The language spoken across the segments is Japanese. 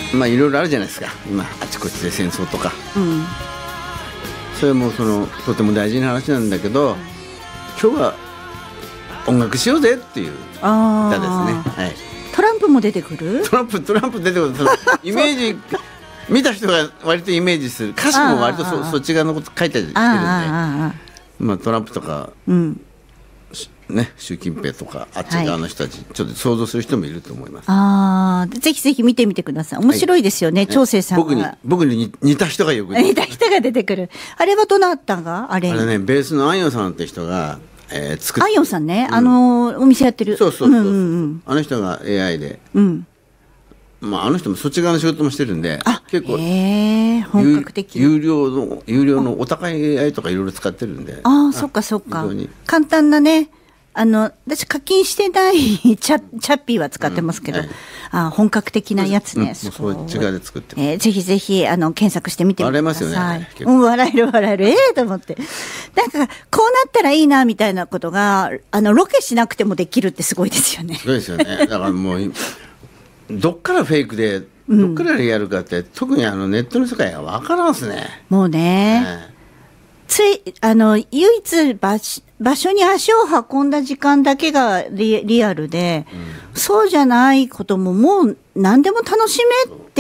まあいろいろあるじゃないですか今あちこちで戦争とか、それもとても大事な話なんだけど、今日は音楽しようぜっていう歌ですね。はい、 トランプも出てくる。 トランプ出てくる。イメージ見た人が割とイメージする歌詞も割とそっち側のこと書いたりしてるんで、まあ、トランプとか、ね、習近平とかあっち側の人たち、ちょっと想像する人もいると思います。 ぜひぜひ見てみてください。面白いですよね、長生さんが。 僕に似た人がよく似た人が出てくる。あれはどなたがあれね、ベースのアンヨさんって人が、作って、 アンヨさんね、お店やってる。 そう、あの人が AI で、まあ、あの人もそっち側の仕事もしてるんで、結構本格的、 有料のお高い AI とかいろいろ使ってるんで。 そっかそっか。簡単なね、私課金してないチャッピーは使ってますけど、本格的なやつね。 そっち側で作ってます。 ぜひぜひ検索してみてください。 笑えますよね。 笑えると思って。なんかこうなったらいいなみたいなことがロケしなくてもできるってすごいですよね。 すごいですよね。だからもうどっからフェイクでどっからリアルかって、特にネットの世界は分からんすね。 もうね、唯一場所に足を運んだ時間だけがリアルで、そうじゃないことももう何でも楽しめって、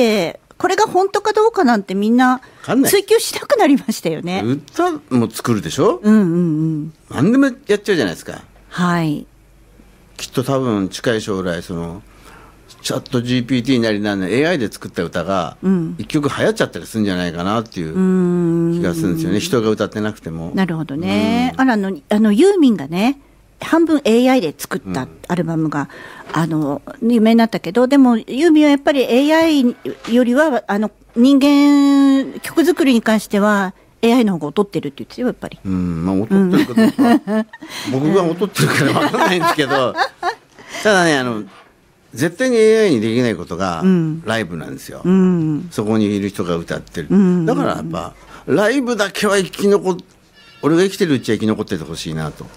これが本当かどうかなんてみんな追求しなくなりましたよね。 歌も作るでしょ。何でもやっちゃうじゃないですか。 はい。 きっと多分近い将来チャット GPT なりなんで AI で作った歌が一曲流行っちゃったりするんじゃないかなっていう気がするんですよね。人が歌ってなくても。 なるほどね。ユーミンがね、半分 AI で作ったアルバムが有名になったけど、でもユーミンはやっぱり AI よりは人間曲作りに関しては AI の方が劣ってるって言ってるよ、やっぱり。 まあ劣ってるかどうか、僕が劣ってるから分からないんですけど、ただね、絶対に AI にできないことがライブなんですよ。そこにいる人が歌ってる。だからやっぱライブだけは俺が生きてるうちは生き残っててほしいなと。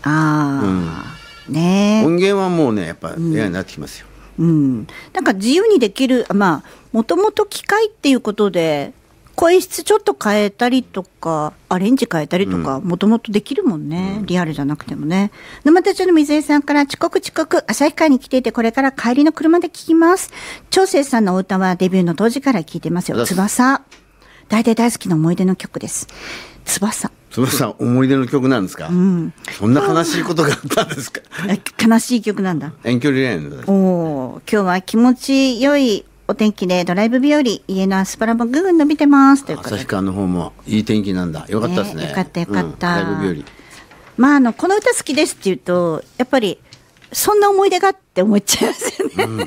ね、 音源はもうねやっぱ AI になってきますよ。 なんか自由にできる、もともと機械っていうことで声質ちょっと変えたりとかアレンジ変えたりとかもともとできるもんね、リアルじゃなくてもね。沼田町の水江さんから、遅刻旭川に来ていてこれから帰りの車で聞きます。長生さんのお歌はデビューの当時から聞いてますよ。翼、大好きな思い出の曲です。翼思い出の曲なんですか。そんな悲しいことがあったんですか。 悲しい曲なんだ。 遠距離恋愛の歌です。 今日は気持ち良いお天気でドライブ日和、家のアスパラもぐぐん伸びてますということで。 旭川の方もいい天気なんだ。よかったですね。 よかった、ドライブ日和。 この歌好きですって言うとやっぱりそんな思い出がって思っちゃいますよね。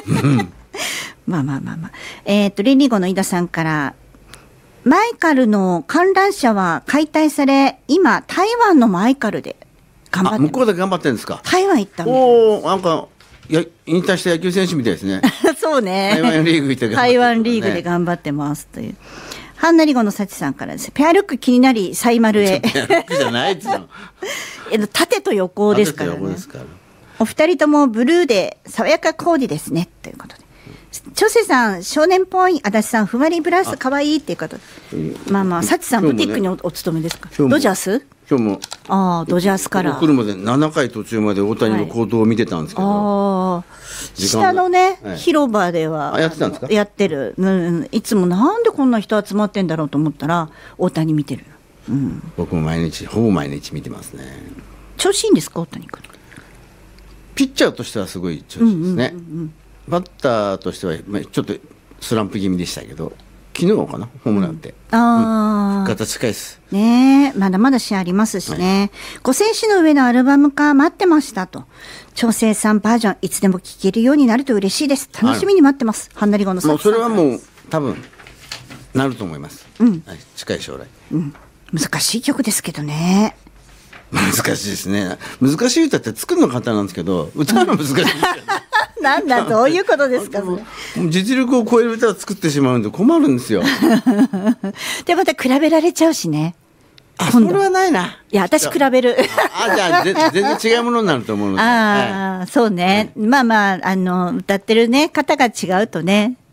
リンリンゴの井田さんから、マイカルの観覧車は解体され、今台湾のマイカルで頑張ってる。 向こうで頑張ってるんですか。 台湾行ったの。 なんか引退した野球選手みたいですね。 そうね。 台湾リーグ行って台湾リーグで頑張ってますという。ハンナリゴの幸さんからです。ペアルック気になりサイマルへ。 ペアルックじゃないですよ。 縦と横ですからね。お二人ともブルーで爽やかコーディですねということで。長生さん少年っぽい、足立さんふわりブラウスかわいいっていうことで、幸さんブティックにお勤めですか。ドジャース。 今日もドジャースから来るまで7回途中まで大谷の行動を見てたんですけど、 下のね、広場ではやってたんですか。 やってる、いつもなんでこんな人集まってんだろうと思ったら大谷見てる。 僕もほぼ毎日見てますね。 調子いいんですか、大谷君。 ピッチャーとしてはすごい調子いいですね。バッターとしてはちょっとスランプ気味でしたけど、昨日かな、ホームランって形近いですね。まだまだ試合ありますしね。5センチの上のアルバム化待ってましたと。長生さんバージョンいつでも聴けるようになると嬉しいです。楽しみに待ってます。ハンナリゴのさん。 それはもう多分なると思います。近い将来。 難しい曲ですけどね。 難しいですね。難しい歌って作るの簡単なんですけど、歌うの難しいですよね。 なんだ、どういうことですか。 実力を超える歌を作ってしまうんで困るんですよ。 でまた比べられちゃうしね。 それはないな。 いや、私比べる。 じゃあ全然違うものになると思うので。 そうね。歌ってるね方が違うとね、